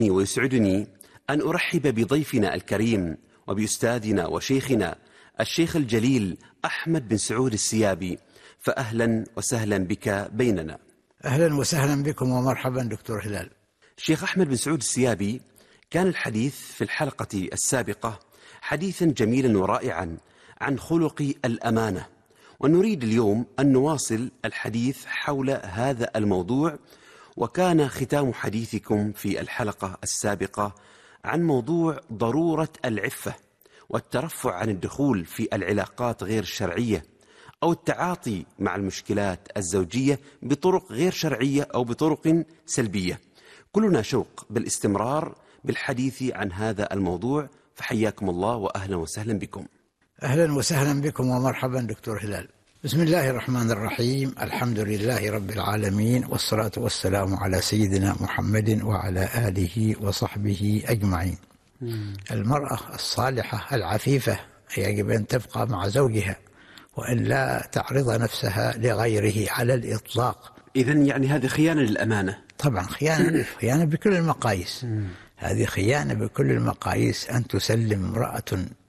ويسعدني أن أرحب بضيفنا الكريم وبأستاذنا وشيخنا الشيخ الجليل أحمد بن سعود السيابي، فأهلا وسهلا بك بيننا. أهلا وسهلا بكم ومرحبا دكتور هلال. شيخ أحمد بن سعود السيابي، كان الحديث في الحلقة السابقة حديثا جميلا ورائعا عن خلق الأمانة، ونريد اليوم أن نواصل الحديث حول هذا الموضوع. وكان ختام حديثكم في الحلقة السابقة عن موضوع ضرورة العفة والترفع عن الدخول في العلاقات غير الشرعية أو التعاطي مع المشكلات الزوجية بطرق غير شرعية أو بطرق سلبية. كلنا شوق بالاستمرار بالحديث عن هذا الموضوع، فحياكم الله وأهلا وسهلا بكم. أهلا وسهلا بكم ومرحبا دكتور هلال. بسم الله الرحمن الرحيم، الحمد لله رب العالمين، والصلاة والسلام على سيدنا محمد وعلى آله وصحبه أجمعين. المرأة الصالحة العفيفة يجب أن تبقى مع زوجها وأن لا تعرض نفسها لغيره على الإطلاق. إذن يعني هذه خيانة للأمانة؟ طبعا خيانة بكل المقاييس. هذه خيانة بكل المقاييس، أن تسلم امرأة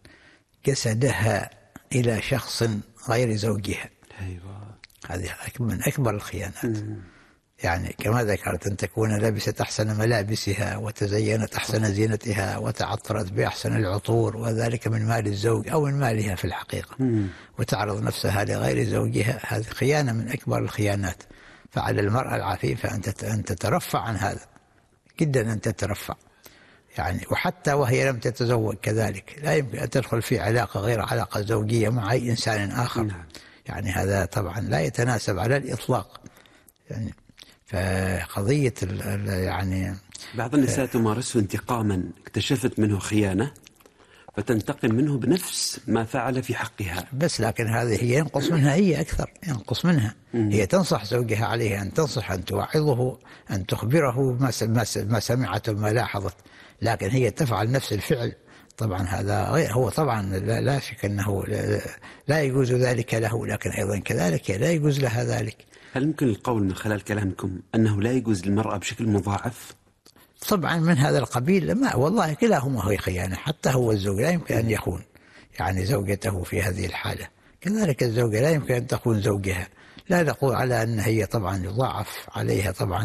جسدها إلى شخص غير زوجها. أيوة. هذه من أكبر الخيانات. يعني كما ذكرت، أن تكون لابسة أحسن ملابسها وتزينت أحسن زينتها وتعطرت بأحسن العطور، وذلك من مال الزوج أو من مالها في الحقيقة، وتعرض نفسها لغير زوجها. هذه خيانة من أكبر الخيانات. فعلى المرأة العفيفة أن تترفع عن هذا جدا، أن تترفع يعني. وحتى وهي لم تتزوج كذلك لا يمكن أن تدخل في علاقة غير علاقة زوجية مع أي إنسان آخر. يعني هذا طبعا لا يتناسب على الإطلاق. يعني فقضية يعني بعض النساء تمارسه انتقاما، اكتشفت منه خيانة فتنتقم منه بنفس ما فعل في حقها. بس لكن هذه هي ينقص منها، هي أكثر ينقص منها. هي تنصح زوجها، عليها أن تنصح، أن توعظه، أن تخبره ما سمعت وما لاحظت، لكن هي تفعل نفس الفعل. طبعا هذا هو طبعا لا شك أنه لا يجوز ذلك له، لكن أيضا كذلك لا يجوز لها ذلك. هل يمكن القول من خلال كلامكم أنه لا يجوز للمرأة بشكل مضاعف؟ طبعا من هذا القبيل. ما والله كلاهما هو خيانة. حتى هو الزوج لا يمكن أن يخون يعني زوجته في هذه الحالة، كذلك الزوجة لا يمكن أن تخون زوجها. لا نقول على أن هي طبعا يضاعف عليها طبعا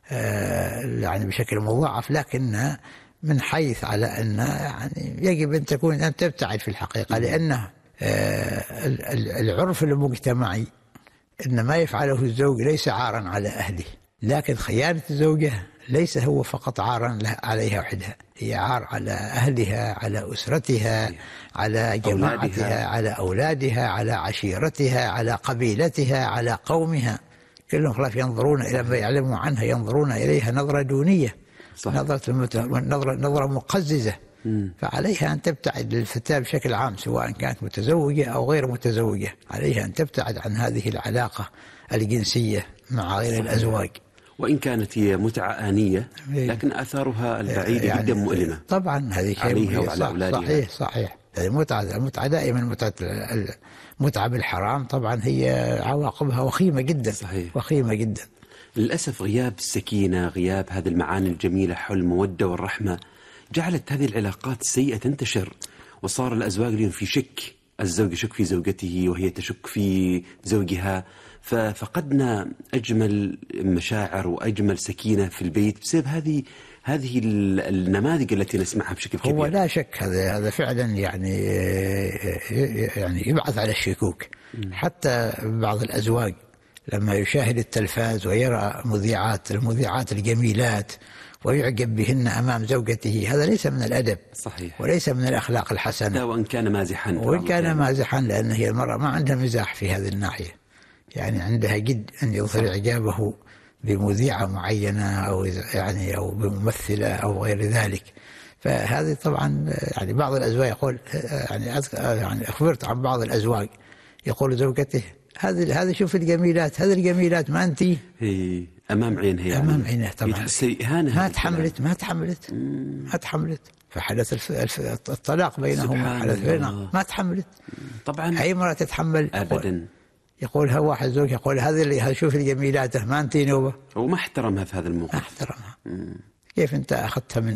يعني بشكل مضاعف، لكن من حيث على أن يعني يجب أن تكون أن تبتعد في الحقيقة، لأن العرف المجتمعي إن ما يفعله الزوج ليس عارا على أهله، لكن خيانة الزوجة ليس هو فقط عارا عليها وحدها، هي عار على أهلها، على أسرتها، على جماعتها، على أولادها، على عشيرتها، على قبيلتها، على قومها. كلهم خلاف ينظرون إلى ما يعلموا عنها، ينظرون إليها نظرة دونية، نظرة مقززة. فعليها أن تبتعد للفتاة بشكل عام، سواء كانت متزوجة أو غير متزوجة، عليها أن تبتعد عن هذه العلاقة الجنسية مع غير الأزواج. وإن كانت هي متعة آنية، لكن آثارها البعيدة يعني جدا مؤلمة. طبعا هذه عليها وعلى أولادها. صحيح. المتعة دائما المتعة بالحرام طبعا هي عواقبها وخيمة جدا. صحيح. وخيمة جدا. للأسف غياب السكينة، غياب هذه المعاني الجميلة حول المودة والرحمة جعلت هذه العلاقات السيئة تنتشر، وصار الأزواج اليوم في شك، الزوج يشك في زوجته وهي تشك في زوجها، ففقدنا أجمل مشاعر وأجمل سكينة في البيت بسبب هذه النماذج التي نسمعها بشكل كبير. هو لا شك هذا فعلا يعني يبعث على الشكوك. حتى بعض الأزواج لما يشاهد التلفاز ويرى المذيعات الجميلات ويعجب بهن أمام زوجته، هذا ليس من الأدب. صحيح. وليس من الأخلاق الحسنة، وإن كان مازحا. لأن هي المرأة ما عندها مزاح في هذه الناحية، يعني عندها جد أن يظهر إعجابه بمذيعة معينة أو بممثلة أو غير ذلك. فهذه طبعا يعني بعض الأزواج يقول يعني أخبرت عن بعض الأزواج يقول زوجته هذه شوف الجميلات، هذه الجميلات ما أنتي أمام عينها، يعني أمام عينها طبعا. ما تحملت فحدث الطلاق بينهما، ما تحملت. طبعا أي مرة تتحمل أبدا. يقول ها واحد زوج يقول هذه اللي شوف الجميلات ما أنتي نوبة، وما احترمها في هذا الموقف. احترمها. كيف أنت أخذتها من